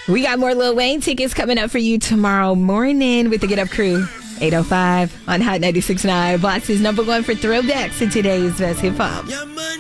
We got more Lil Wayne tickets coming up for you tomorrow morning with the Get Up Crew. 8:05 on Hot 96.9. Boss's number one for throwbacks in today's best hip hop.